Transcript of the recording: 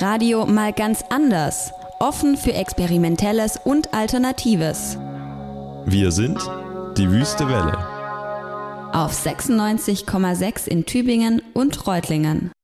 Radio mal ganz anders. Offen für Experimentelles und Alternatives. Wir sind die Wüste Welle. Auf 96,6 in Tübingen und Reutlingen.